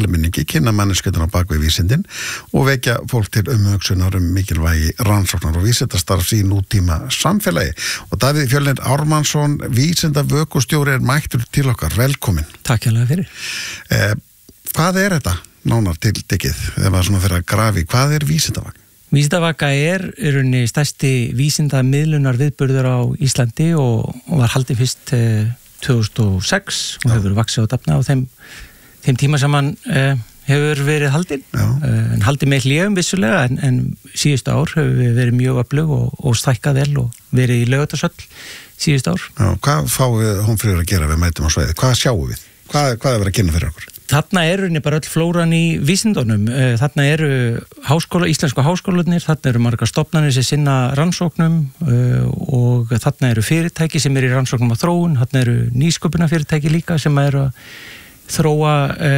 almenningi, kynna manneskjölduna bak við vísindin og vekja fólk til umhugsunar mikilvægi rannsóknar og vísindastarfs í nútíma samfélagi. Og Davíð Fjölnir Ármannsson, vísindavökustjóri mættur til okkar. Velkomin. Takk hérlega fyrir. Hvað þetta nánar til tekið? Þegar maður svona fyrir að grafi, hvað vísindavaka? Vísindavaka í rauninni stærsti vísindamiðlunar viðburður á Íslandi og var haldin fyrst 2006 og hefur vaxið og dafnað á þeim tíma sem hann hefur verið haldin. En haldin með hléum vissulega en síðustu ár hefur við verið mjög öflug og stækkað vel og verið í Laugardalshöll síðustu ár. Já, hvað fáum við Hólmfríður að gera við mætum á sveiði? Hvað sjáum við? Hvað verið að kynna fyrir okkur? Þarna rauninni bara öll flóran í vísindunum. Þarna íslensku háskólarnir, þarna margar stofnanir sem sinna rannsóknum og þarna fyrirtæki sem í rannsóknum og þróun, þarna nýsköpunarfyrirtæki líka sem að þróa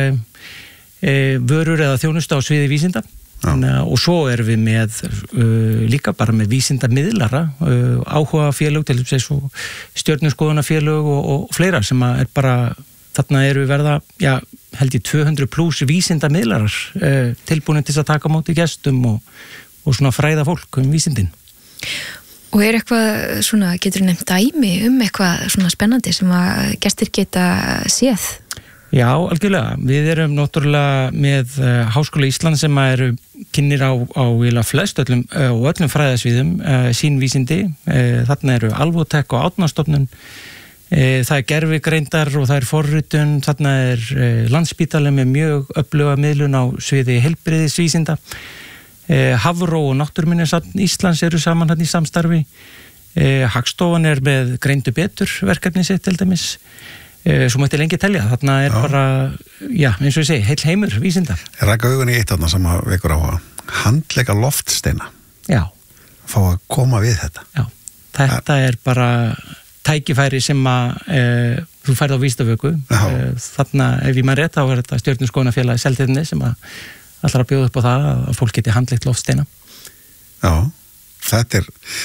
vörur eða þjónustu á sviði vísinda. Og svo við með líka bara með vísindamiðlara, áhuga félög til þess og stjörnuskoðunarfélög og fleira sem að bara þarna verða, held ég 200 pluss vísindamiðlarar tilbúin til að taka á móti gestum og svona fræða fólk vísindin. Og eitthvað svona, getur þú nefnt dæmi eitthvað svona spennandi sem að gestir geta séð? Já, algjörlega. Við náttúrulega með Háskóla Íslands sem kynnir á flest öllum fræðasviðum sín vísindi. Þarna Alvotech og Árnastofnun. Það gervigreindar og það forritun, þarna Landspítali með mjög öfluga miðlun á sviði heilbrigðisvísinda. Hafró og Náttúruminjasafn Íslands saman í samstarfi. Hagstofan með greindu betur verkefni sitt til dæmis. Svo mætti lengi telja, þarna bara, eins og ég segi, heil heimur vísinda. Ég rækka augun í eitt þarna sem að vekur áhuga. Handleika loftsteina. Já. Fá að koma við þetta. Já, þetta bara tækifæri sem að þú færð á vísindavöku. Þarna, ef ég maður rétt, þá þetta stjörnuskoðunarfélagi Seltjarnarnes sem að ætlar að bjóða upp á það að fólk geti handleikt loftsteina. Já, þetta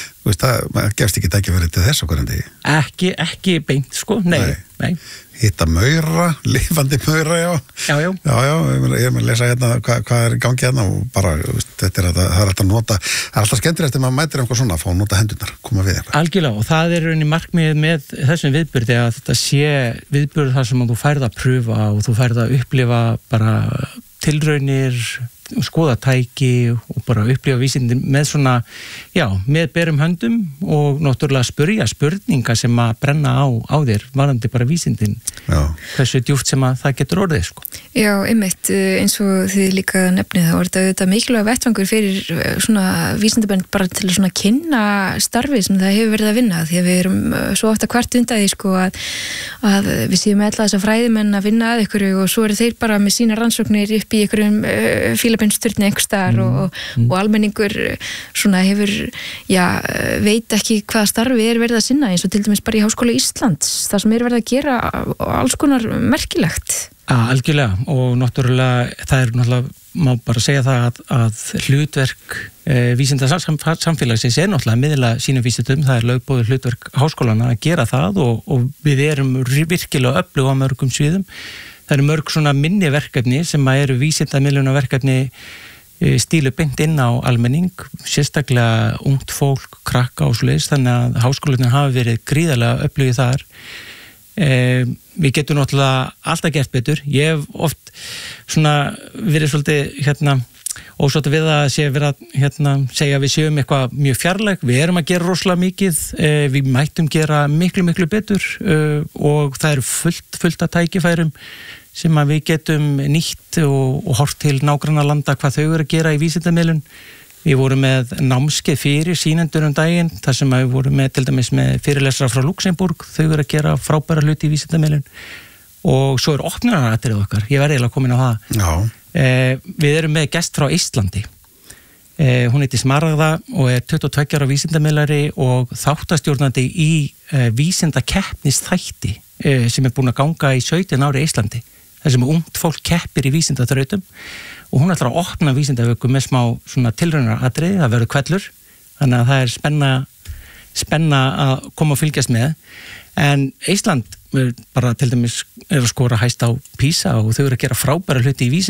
það gefst ekki tækifæri til þess okkur en því. Ekki beint, sko, nei. Hitta maura, lifandi maura, já. Já, ég er með að lesa hérna hvað í gangi hérna og bara, það alltaf nota, það alltaf skemmtilegt ef maður mætir eitthvað svona, að fá að nota hendurnar, koma við eitthvað. Algjörlega, og það rauninni markmiðið með þessum viðburði að þetta sé viðburð þar sem þú færð að pröfa og þú færð að upplifa bara tilraunir, skoða tæki og bara upplifa vísindin með svona, með berum höndum og náttúrulega spyrja spurninga sem að brenna á þér varðandi bara vísindin. Hversu djúpt sem að það getur orðið, sko. Já, einmitt, eins og þið líka nefnið þá þetta mikilvæg vettvangur fyrir svona vísindabönd bara til að svona kynna starfi sem það hefur verið að vinna því að við erum svo ofta kvart undan því, sko, að við séum alla þessa fræðimenn að vinna að ykkur og svo þeir bara með sína rannsóknir upp í ykkurum fílabeinsturni einhvers staðar og almenningur svona hefur, veit ekki hvaða starfi verið að sinna eins og til dæmis bara í Háskóla Íslands, það sem verið að gera alls konar merkilegt. Algjörlega og náttúrulega það náttúrulega, má bara segja það að hlutverk vísindasamfélagsins náttúrulega að miðla sínum vísindum, það lögbóður hlutverk háskólana að gera það og við erum virkilega öflug á mörgum sviðum. Það mörg svona minni verkefni sem eru vísindamiðluna verkefni stílu beint inn á almenning, sérstaklega ungt fólk, krakka og svoleiðis, þannig að háskólarnir hafa verið gríðarlega öflugir þar. Við getum náttúrulega alltaf gert betur. Ég hef oft svona verið svolítið ósáttur við að segja að við séum eitthvað mjög fjarlæg. Við erum að gera rosalega mikið, við mættum gera miklu betur og það eru fullt af tækifærum sem að við getum nýtt og hort til nágranna landa hvað þau eru að gera í vísindamiðlun. Við vorum með námskeið fyrir sýnendur daginn, þar sem við vorum með til dæmis með fyrirlesara frá Luxemburg, þau eru að gera frábæra hluti í vísindamiðlun og svo opnunaratriðið okkar, ég verði eiginlega komin á það. Já. Við erum með gest frá Íslandi. Hún heitir Smaragða og 22 ára vísindamiðlari og þáttastjórnandi í vísindakeppnisþætti sem búin að ganga í 17 ári í Íslandi. Það sem ungt fólk keppir í vísindaþrautum og hún ætlar að opna vísindavöku með smá svona tilraunaratriði, það verður hvellur, þannig að það spenna að koma og fylgjast með. En Ísland bara til dæmis að skora hæst á PISA og þau eru að gera frábæra hluti í vísindavöku.